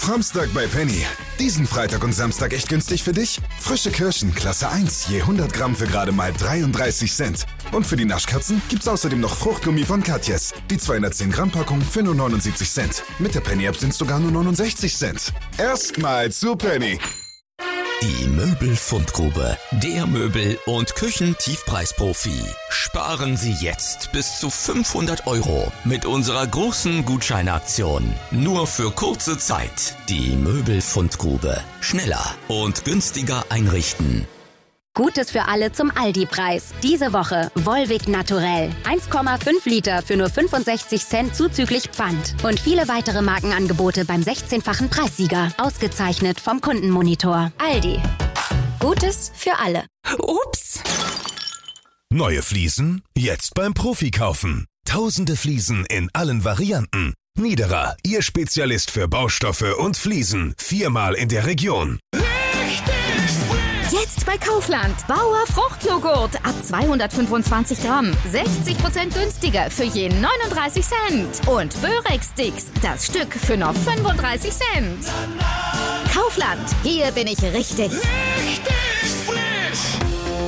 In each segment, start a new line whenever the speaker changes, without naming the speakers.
Framstag bei Penny. Diesen Freitag und Samstag echt günstig für dich? Frische Kirschen, Klasse 1, je 100 Gramm für gerade mal 33 Cent. Und für die Naschkatzen gibt's außerdem noch Fruchtgummi von Katjes. Die 210 Gramm Packung für nur 79 Cent. Mit der Penny-App sind's sogar nur 69 Cent. Erstmal zu Penny.
Die Möbelfundgrube, der Möbel- und Küchentiefpreisprofi. Sparen Sie jetzt bis zu 500 € mit unserer großen Gutscheinaktion. Nur für kurze Zeit. Die Möbelfundgrube. Schneller und günstiger einrichten.
Gutes für alle zum Aldi-Preis. Diese Woche Volvic Naturell. 1,5 Liter für nur 65 Cent zuzüglich Pfand. Und viele weitere Markenangebote beim 16-fachen Preissieger. Ausgezeichnet vom Kundenmonitor. Aldi. Gutes für alle.
Ups.
Neue Fliesen? Jetzt beim Profi kaufen. Tausende Fliesen in allen Varianten. Niederer, Ihr Spezialist für Baustoffe und Fliesen. 4-mal in der Region.
Jetzt bei Kaufland. Bauer Fruchtjoghurt ab 225 Gramm. 60% günstiger für je 39 Cent. Und Börex-Sticks, das Stück für noch 35 Cent. Kaufland, hier bin ich richtig. Richtig frisch.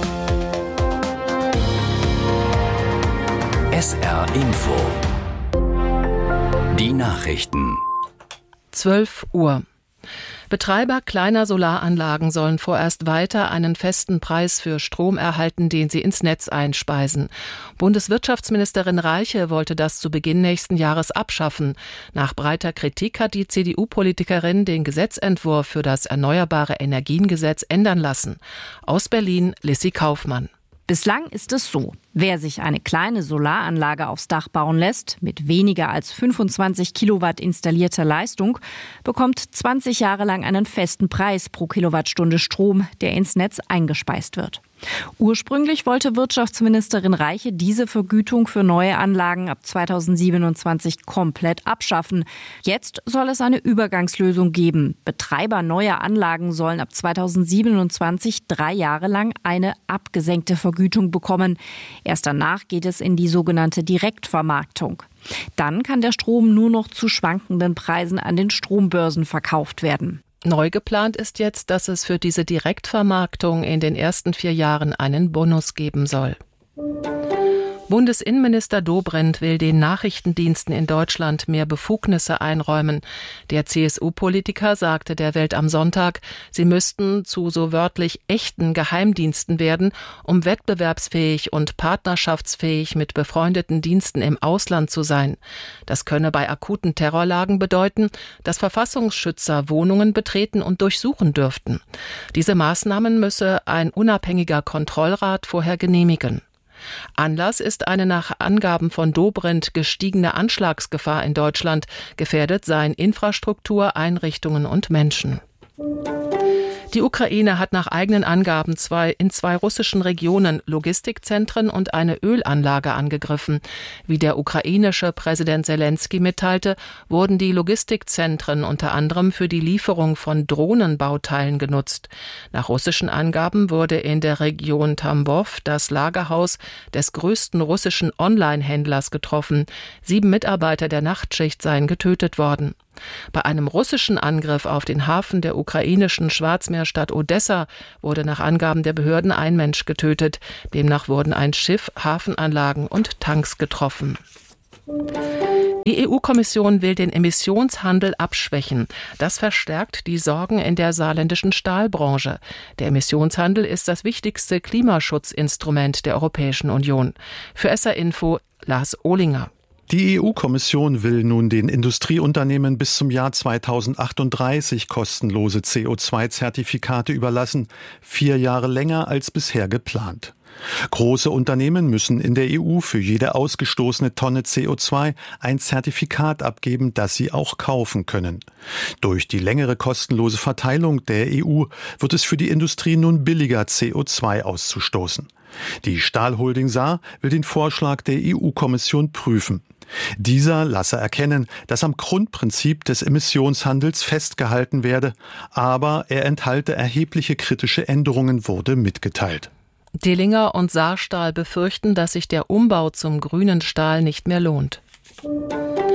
SR Info. Die Nachrichten.
12 Uhr. Betreiber kleiner Solaranlagen sollen vorerst weiter einen festen Preis für Strom erhalten, den sie ins Netz einspeisen. Bundeswirtschaftsministerin Reiche wollte das zu Beginn nächsten Jahres abschaffen. Nach breiter Kritik hat die CDU-Politikerin den Gesetzentwurf für das Erneuerbare Energiengesetz ändern lassen. Aus Berlin, Lissy Kaufmann.
Bislang ist es so: Wer sich eine kleine Solaranlage aufs Dach bauen lässt, mit weniger als 25 Kilowatt installierter Leistung, bekommt 20 Jahre lang einen festen Preis pro Kilowattstunde Strom, der ins Netz eingespeist wird. Ursprünglich wollte Wirtschaftsministerin Reiche diese Vergütung für neue Anlagen ab 2027 komplett abschaffen. Jetzt soll es eine Übergangslösung geben. Betreiber neuer Anlagen sollen ab 2027 3 Jahre lang eine abgesenkte Vergütung bekommen. Erst danach geht es in die sogenannte Direktvermarktung. Dann kann der Strom nur noch zu schwankenden Preisen an den Strombörsen verkauft werden.
Neu geplant ist jetzt, dass es für diese Direktvermarktung in den ersten 4 Jahren einen Bonus geben soll. Bundesinnenminister Dobrindt will den Nachrichtendiensten in Deutschland mehr Befugnisse einräumen. Der CSU-Politiker sagte der Welt am Sonntag, sie müssten zu so wörtlich echten Geheimdiensten werden, um wettbewerbsfähig und partnerschaftsfähig mit befreundeten Diensten im Ausland zu sein. Das könne bei akuten Terrorlagen bedeuten, dass Verfassungsschützer Wohnungen betreten und durchsuchen dürften. Diese Maßnahmen müsse ein unabhängiger Kontrollrat vorher genehmigen. Anlass ist eine nach Angaben von Dobrindt gestiegene Anschlagsgefahr in Deutschland. Gefährdet seien Infrastruktur, Einrichtungen und Menschen. Die Ukraine hat nach eigenen Angaben in 2 russischen Regionen Logistikzentren und eine Ölanlage angegriffen. Wie der ukrainische Präsident Selenskyj mitteilte, wurden die Logistikzentren unter anderem für die Lieferung von Drohnenbauteilen genutzt. Nach russischen Angaben wurde in der Region Tambov das Lagerhaus des größten russischen Online-Händlers getroffen. 7 Mitarbeiter der Nachtschicht seien getötet worden. Bei einem russischen Angriff auf den Hafen der ukrainischen Schwarzmeerstadt Odessa wurde nach Angaben der Behörden ein Mensch getötet. Demnach wurden ein Schiff, Hafenanlagen und Tanks getroffen. Die EU-Kommission will den Emissionshandel abschwächen. Das verstärkt die Sorgen in der saarländischen Stahlbranche. Der Emissionshandel ist das wichtigste Klimaschutzinstrument der Europäischen Union. Für SR Info, Lars Ohlinger.
Die EU-Kommission will nun den Industrieunternehmen bis zum Jahr 2038 kostenlose CO2-Zertifikate überlassen, 4 Jahre länger als bisher geplant. Große Unternehmen müssen in der EU für jede ausgestoßene Tonne CO2 ein Zertifikat abgeben, das sie auch kaufen können. Durch die längere kostenlose Verteilung der EU wird es für die Industrie nun billiger, CO2 auszustoßen. Die Stahlholding Saar will den Vorschlag der EU-Kommission prüfen. Dieser lasse erkennen, dass am Grundprinzip des Emissionshandels festgehalten werde, aber er enthalte erhebliche kritische Änderungen, wurde mitgeteilt.
Dillinger und Saarstahl befürchten, dass sich der Umbau zum grünen Stahl nicht mehr lohnt.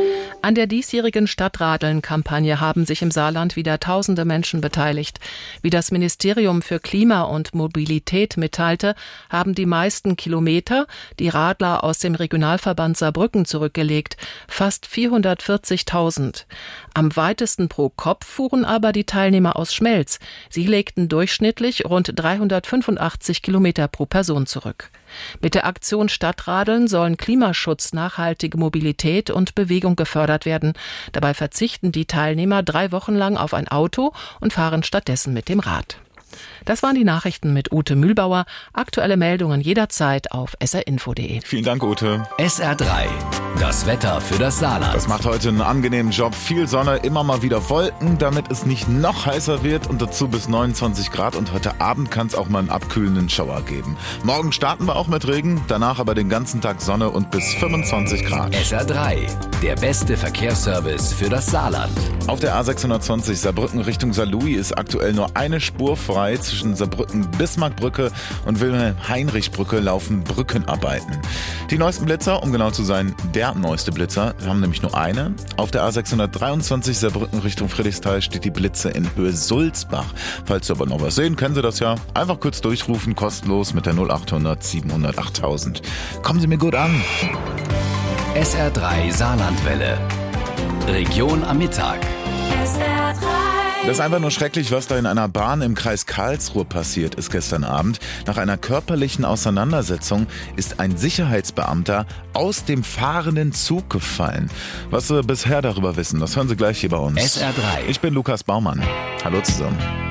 An der diesjährigen Stadtradeln-Kampagne haben sich im Saarland wieder tausende Menschen beteiligt. Wie das Ministerium für Klima und Mobilität mitteilte, haben die meisten Kilometer die Radler aus dem Regionalverband Saarbrücken zurückgelegt, fast 440.000. Am weitesten pro Kopf fuhren aber die Teilnehmer aus Schmelz. Sie legten durchschnittlich rund 385 Kilometer pro Person zurück. Mit der Aktion Stadtradeln sollen Klimaschutz, nachhaltige Mobilität und Bewegung gefördert werden. Dabei verzichten die Teilnehmer 3 Wochen lang auf ein Auto und fahren stattdessen mit dem Rad. Das waren die Nachrichten mit Ute Mühlbauer. Aktuelle Meldungen jederzeit auf srinfo.de.
Vielen Dank, Ute.
SR3, das Wetter für das Saarland.
Das macht heute einen angenehmen Job. Viel Sonne, immer mal wieder Wolken, damit es nicht noch heißer wird und dazu bis 29 Grad. Und heute Abend kann es auch mal einen abkühlenden Schauer geben. Morgen starten wir auch mit Regen, danach aber den ganzen Tag Sonne und bis 25 Grad.
SR3, der beste Verkehrsservice für das Saarland.
Auf der A620 Saarbrücken Richtung Saarlouis ist aktuell nur eine Spur frei. Zwischen Saarbrücken-Bismarckbrücke und Wilhelm-Heinrich-Brücke laufen Brückenarbeiten. Die neuesten Blitzer, um genau zu sein, der neueste Blitzer, wir haben nämlich nur eine. Auf der A623 Saarbrücken Richtung Friedrichsthal steht die Blitze in Höhe Sulzbach. Falls Sie aber noch was sehen, kennen Sie das ja. Einfach kurz durchrufen, kostenlos mit der 0800 700 8000. Kommen Sie mir gut an.
SR3 Saarlandwelle. Region am Mittag.
SR3.
Das ist einfach nur schrecklich, was da in einer Bahn im Kreis Karlsruhe passiert ist gestern Abend. Nach einer körperlichen Auseinandersetzung ist ein Sicherheitsbeamter aus dem fahrenden Zug gefallen. Was Sie bisher darüber wissen, das hören Sie gleich hier bei uns.
SR3.
Ich bin Lukas Baumann. Hallo zusammen.